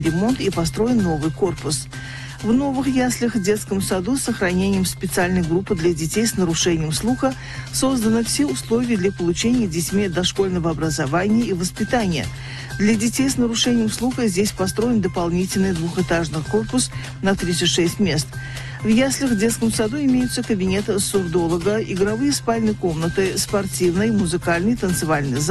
ремонт и построен новый корпус. В новых яслях в детском саду с сохранением специальной группы для детей с нарушением слуха созданы все условия для получения детьми дошкольного образования и воспитания. Для детей с нарушением слуха здесь построен дополнительный двухэтажный корпус на 36 мест. В яслях в детском саду имеются кабинеты сурдолога, игровые спальные комнаты, спортивный, музыкальный, танцевальный зал,